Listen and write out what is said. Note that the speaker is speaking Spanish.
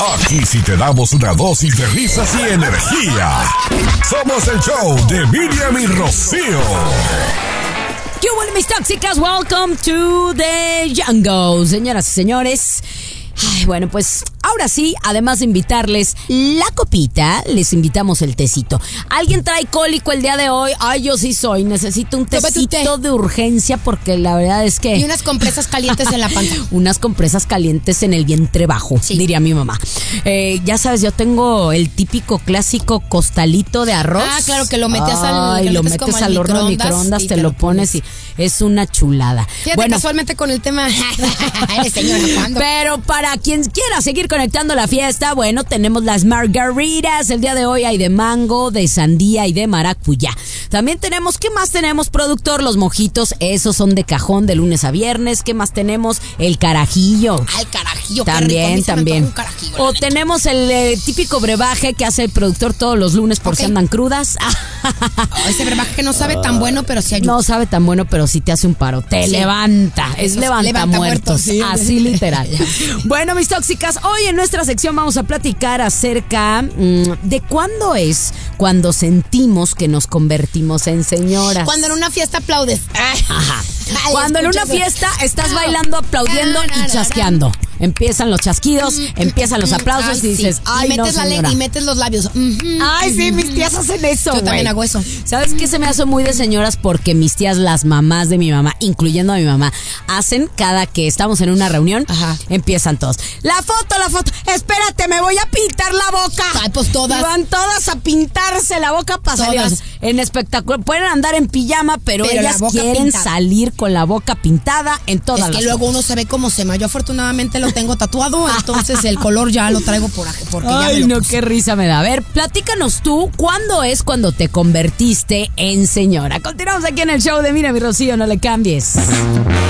Aquí sí te damos una dosis de risas y energía. Somos el show de Miriam y Rocío. ¿Qué hubo, mis tóxicas? Welcome to the jungle, señoras y señores. Ay, bueno, pues ahora sí, además de invitarles la copita, les invitamos el tecito. ¿Alguien trae cólico el día de hoy? Ay, yo sí soy. Necesito un tecito de urgencia porque la verdad es que... Y unas compresas calientes en la panza. Unas compresas calientes en el vientre bajo, sí, diría mi mamá. Ya sabes, yo tengo el típico clásico costalito de arroz. Ah, claro, que lo metes lo metes al horno microondas, te lo pones y es una chulada. Fíjate, bueno, casualmente con el tema... Eres señora, ¿cuándo? Pero para quien quiera seguir conectando la fiesta, bueno, tenemos las margaritas. El día de hoy hay de mango, de sandía y de maracuyá. También tenemos, ¿qué más tenemos, productor? Los mojitos, esos son de cajón de lunes a viernes. ¿Qué más tenemos? El carajillo. Ah, el carajillo, también, rico. también. Carajillo, o tenemos el típico brebaje que hace el productor todos los lunes por si andan crudas. Ese brebaje que no sabe tan bueno, pero sí ayuda. No sabe tan bueno, pero sí te hace un paro. Te levanta. Es levanta muertos. Sí, así literal. Bueno, mis tóxicas, hoy en nuestra sección vamos a platicar acerca de cuando sentimos que nos convertimos en señoras. Cuando en una fiesta aplaudes. Ajá. Cuando en una fiesta estás bailando, aplaudiendo y chasqueando. Empiezan los chasquidos, empiezan los aplausos y dices, ay, y metes no, señora. Y metes los labios. Ay, sí, mis tías hacen eso. Yo también hago eso. ¿Sabes qué se me hace muy de señoras? Porque mis tías, las mamás de mi mamá, incluyendo a mi mamá, hacen cada que estamos en una reunión, empiezan todos. La foto, espérate, me voy a pintar la boca. Ay, pues todas. Y van todas a pintarse la boca para salir en espectáculo. Pueden andar en pijama, pero ellas quieren salir con la boca pintada en todas las Es que luego uno se ve como sema. Yo afortunadamente lo tengo tatuado, entonces el color ya lo traigo porque ay, ya me lo puse. Qué risa me da. A ver, platícanos tú, ¿cuándo es cuando te convertiste en señora? Continuamos aquí en el show de Mira mi Rocío, no le cambies.